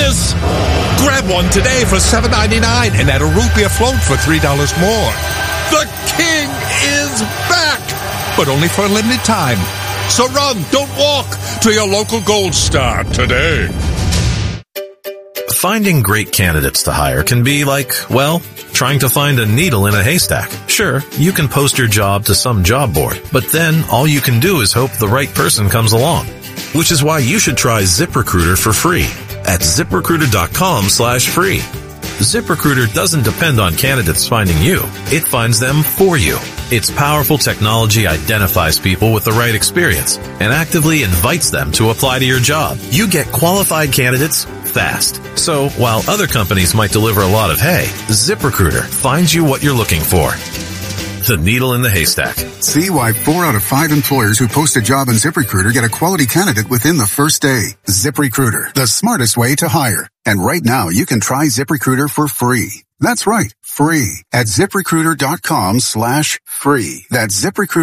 this! Grab one today for $7.99 and add a root beer float for $3 more. The king is back! But only for a limited time. So run, don't walk, to your local Gold Star today. Finding great candidates to hire can be like, well, trying to find a needle in a haystack. Sure, you can post your job to some job board, but then all you can do is hope the right person comes along. Which is why you should try ZipRecruiter for free at ZipRecruiter.com/free. ZipRecruiter doesn't depend on candidates finding you. It finds them for you. Its powerful technology identifies people with the right experience and actively invites them to apply to your job. You get qualified candidates fast. So while other companies might deliver a lot of hay, ZipRecruiter finds you what you're looking for. The needle in the haystack. See why 4 out of 5 employers who post a job on ZipRecruiter get a quality candidate within the first day. ZipRecruiter, the smartest way to hire. And right now, you can try ZipRecruiter for free. That's right, free at ZipRecruiter.com/free. That's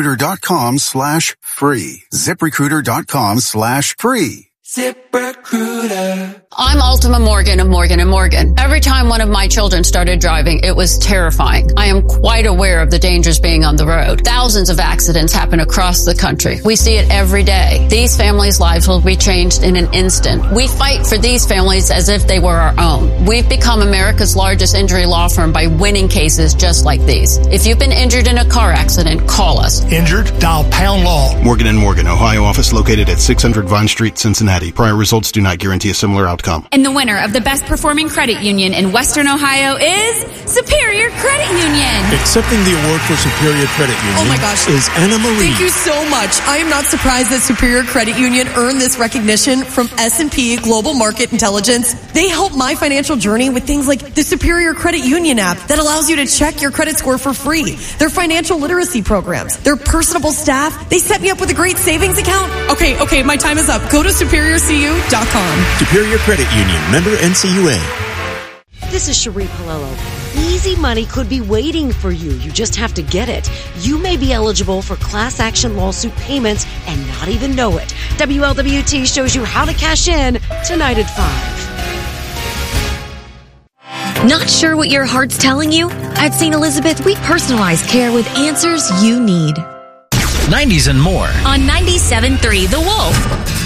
ZipRecruiter.com/free. ZipRecruiter.com/free. ZipRecruiter. I'm Ultima Morgan of Morgan & Morgan. Every time one of my children started driving, it was terrifying. I am quite aware of the dangers being on the road. Thousands of accidents happen across the country. We see it every day. These families' lives will be changed in an instant. We fight for these families as if they were our own. We've become America's largest injury law firm by winning cases just like these. If you've been injured in a car accident, call us. Injured? Dial Pound Law. Morgan & Morgan, Ohio office located at 600 Vine Street, Cincinnati. Prior results do not guarantee a similar outcome. And the winner of the best performing credit union in Western Ohio is Superior Credit Union. Accepting the award for Superior Credit Union oh my gosh. is Anna Marie. Thank you so much. I am not surprised that Superior Credit Union earned this recognition from S&P Global Market Intelligence. They help my financial journey with things like the Superior Credit Union app that allows you to check your credit score for free. Their financial literacy programs, their personable staff. They set me up with a great savings account. Okay, my time is up. Go to SuperiorCU.com. Superior Credit Union, member NCUA. This is Cherie Palello. Easy money could be waiting for you. You just have to get it. You may be eligible for class action lawsuit payments and not even know it. WLWT shows you how to cash in tonight at 5. Not sure what your heart's telling you? At St. Elizabeth, we personalize care with answers you need. 90s and more. On 97.3 The Wolf.